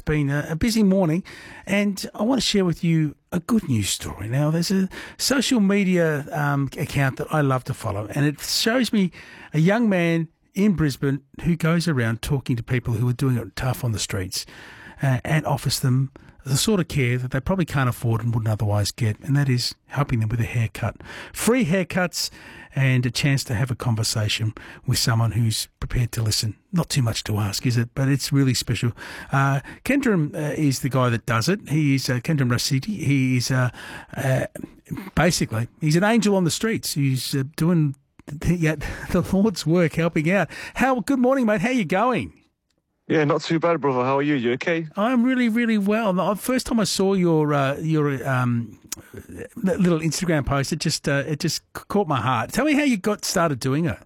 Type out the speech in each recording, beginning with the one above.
been a busy morning, and I want to share with you a good news story. Now, there's a social media account that I love to follow, and it shows me a young man in Brisbane who goes around talking to people who are doing it tough on the streets and offers them the sort of care that they probably can't afford and wouldn't otherwise get, and that is helping them with a haircut. Free haircuts and a chance to have a conversation with someone who's prepared to listen. Not too much to ask, is it? But it's really special. Kendram is the guy that does it. He's Kendram Rasiti. He's basically, he's an angel on the streets. He's doing the Lord's work, helping out. Good morning, mate. How you going? Yeah, not too bad, brother. How are you? You okay? I'm really, really well. The first time I saw your little Instagram post, it just caught my heart. Tell me how you got started doing it.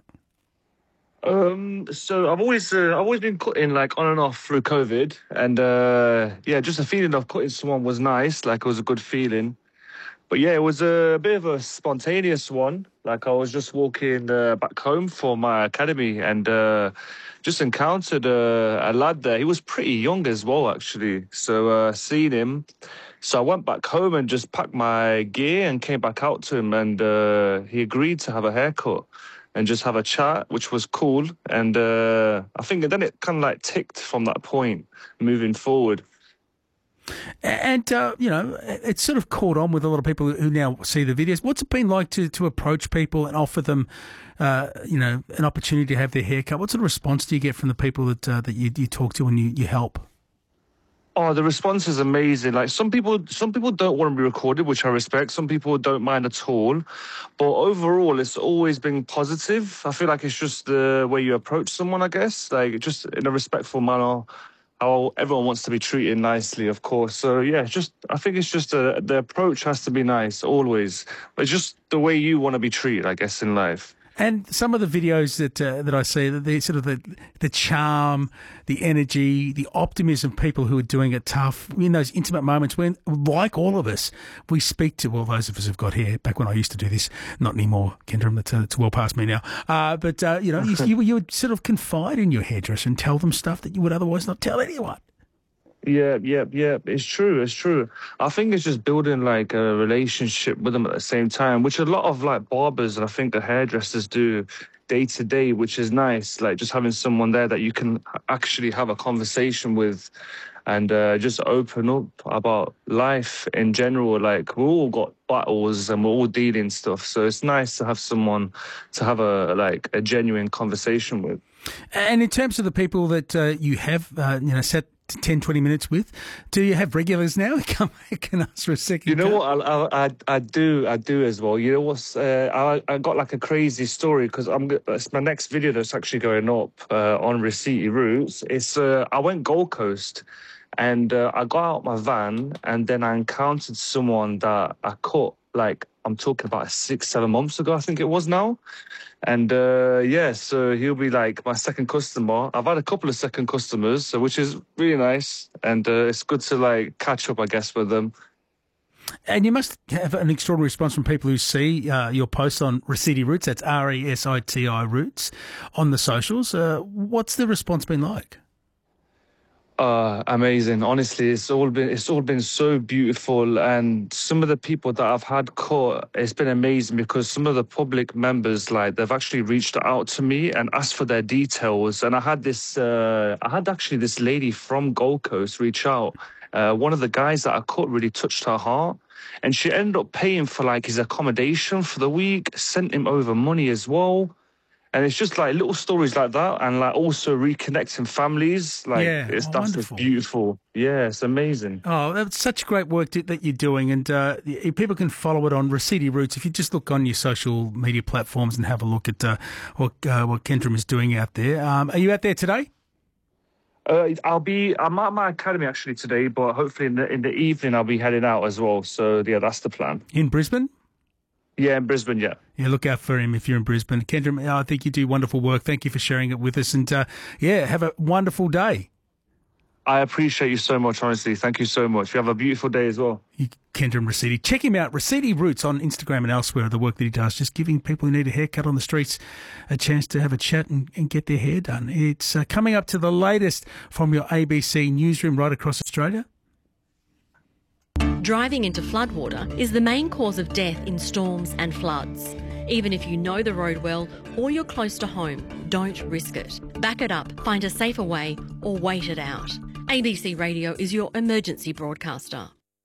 So I've always been cutting like on and off through COVID, and just the feeling of cutting someone was nice. Like it was a good feeling. But yeah, it was a bit of a spontaneous one. Like I was just walking back home from my academy and just encountered a lad there. He was pretty young as well, actually. So seen him. So I went back home and just packed my gear and came back out to him. And he agreed to have a haircut and just have a chat, which was cool. And I think then it kind of like ticked from that point moving forward. And, it's sort of caught on with a lot of people who now see the videos. What's it been like to approach people and offer them, an opportunity to have their hair cut? What sort of response do you get from the people that you talk to and you help? Oh, the response is amazing. Like some people don't want to be recorded, which I respect. Some people don't mind at all. But overall, it's always been positive. I feel like it's just the way you approach someone, I guess, like just in a respectful manner. How everyone wants to be treated nicely, of course. So yeah, I think it's just the approach has to be nice always, but just the way you want to be treated, I guess, in life. And some of the videos that I see, the sort of the charm, the energy, the optimism of people who are doing it tough in those intimate moments when, like all of us, we speak to, well, those of us who've got hair, back when I used to do this, not anymore, Kendram, it's well past me now. You would sort of confide in your hairdresser and tell them stuff that you would otherwise not tell anyone. Yeah. It's true. I think it's just building like a relationship with them at the same time, which a lot of like barbers and I think the hairdressers do day to day, which is nice. Like just having someone there that you can actually have a conversation with and just open up about life in general. Like we all got battles and we're all dealing stuff. So it's nice to have someone to have a genuine conversation with. And in terms of the people that you have, sat 10, 20 minutes with, do you have regulars now? Come back and ask for a second. You know what? I do as well. You know what's? I got like a crazy story because it's my next video that's actually going up on Rasiti Roots. It's I went Gold Coast and I got out my van and then I encountered someone that I caught like I'm talking about 6-7 months ago, I think it was now. And so he'll be like my second customer. I've had a couple of second customers, which is really nice. And it's good to like catch up, I guess, with them. And you must have an extraordinary response from people who see your posts on Rasiti Roots. That's Resiti Roots on the socials. What's the response been like? Amazing. Honestly, it's all been so beautiful, and some of the people that I've had caught, it's been amazing because some of the public members, like they've actually reached out to me and asked for their details. And I had actually this lady from Gold Coast reach out. One of the guys that I caught really touched her heart, and she ended up paying for like his accommodation for the week, sent him over money as well. And it's just like little stories like that, and like also reconnecting families. Like that's just beautiful. Yeah, it's amazing. Oh, that's such great work that you're doing, and people can follow it on Rasiti Roots. If you just look on your social media platforms and have a look at what Kendram is doing out there. Are you out there today? I'm at my academy actually today, but hopefully in the evening I'll be heading out as well. So yeah, that's the plan. In Brisbane? Yeah, in Brisbane, yeah. Yeah, look out for him if you're in Brisbane. Kendram, I think you do wonderful work. Thank you for sharing it with us. And, have a wonderful day. I appreciate you so much, honestly. Thank you so much. You have a beautiful day as well. Kendra Rashidi. Check him out, Rashidi Roots, on Instagram and elsewhere, the work that he does, just giving people who need a haircut on the streets a chance to have a chat and get their hair done. It's coming up to the latest from your ABC newsroom right across Australia. Driving into floodwater is the main cause of death in storms and floods. Even if you know the road well or you're close to home, don't risk it. Back it up, find a safer way, or wait it out. ABC Radio is your emergency broadcaster.